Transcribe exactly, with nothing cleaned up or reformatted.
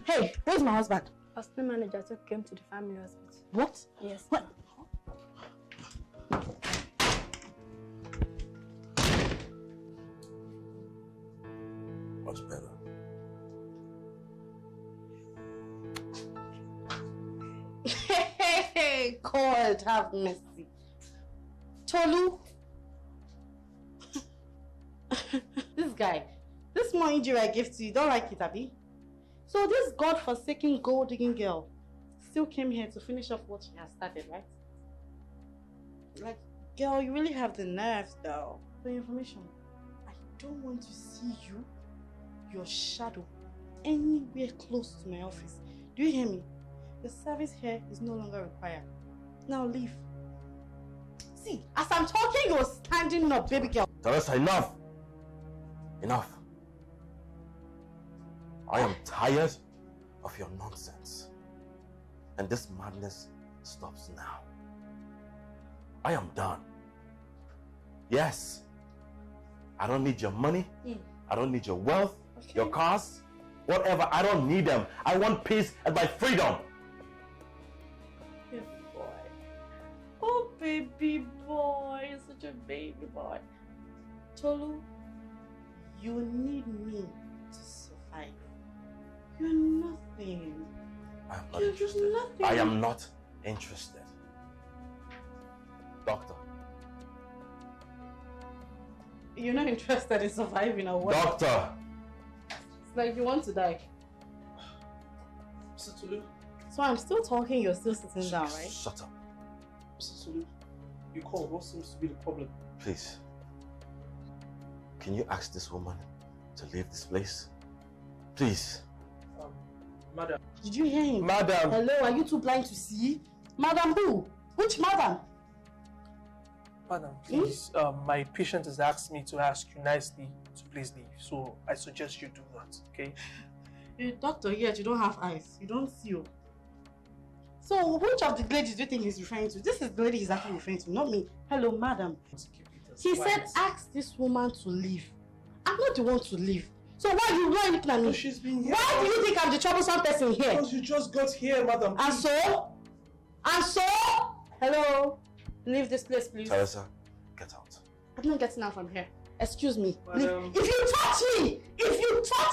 Hey, where's my husband? Hospital manager took him to the family hospital. What? Yes. What? Much better. Hey, God have mercy. Tolu. This guy. This small injury I gave to you, don't like it, Abby? So this God-forsaken gold-digging girl still came here to finish off what she has started, right? Like, girl, you really have the nerves, though. For your information, I don't want to see you, your shadow, anywhere close to my office. Do you hear me? The service here is no longer required. Now leave. See, as I'm talking, you're standing up, baby girl. Teresa, enough! Enough. I am tired of your nonsense. And this madness stops now. I am done. Yes. I don't need your money. Mm. I don't need your wealth, okay. Your cars, whatever. I don't need them. I want peace and my freedom. Good boy. Oh, baby boy. You're such a baby boy. Tolu, you need me to survive. You're nothing. I am not You're interested. just nothing. I am not interested. Doctor. You're not interested in surviving or what? Doctor! It's like you want to die. Mister Tolu. So I'm still talking, you're still sitting down, right? Shut up. Mister Tolu, you called. What seems to be the problem? Please. Can you ask this woman to leave this place? Please. Um, madam. Did you hear him? Madam. Hello, are you too blind to see? Madam who? Which madam? Madam, please. Hmm? Um, my patient has asked me to ask you nicely to please leave. So I suggest you do that, okay? You're a doctor, yet you don't have eyes. You don't see. So which of the ladies do you think he's referring to? This is the lady he's actually referring to, not me. Hello, madam. He said ask this woman to leave. I'm not the one to leave. So why are you why looking at me? No, she's been here. Why do you think I'm the troublesome person here? Because you just got here, madam. And so? And so? Hello? Leave this place, please. Teresa, get out. I'm not getting out from here. Excuse me. Madam. Leave. If you touch me, if you touch